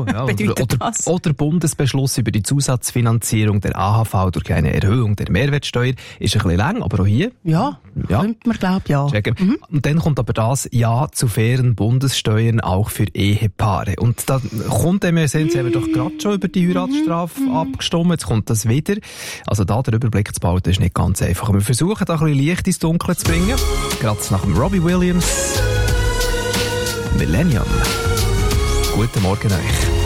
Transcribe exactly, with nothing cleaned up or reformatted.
Genau, ja. bedeutet oder, das? Oder Bundesbeschluss über die Zusatzfinanzierung der A H V durch eine Erhöhung der Mehrwertsteuer. Ist ein bisschen lang, aber auch hier. Ja, ja. könnte man glaube ja. Mhm. Und dann kommt aber das Ja zu fairen Bundessteuern auch für Ehepaare. Und da kommt dem Sinn, Sie haben doch gerade schon über die Heiratsstrafe mhm. abgestimmt, jetzt kommt das wieder. Also da den Überblick zu behalten, ist nicht ganz einfach. Wir versuchen da ein bisschen Licht ins Dunkle zu bringen. Gerade nach dem Robbie Williams. Millennium. Guten Morgen euch.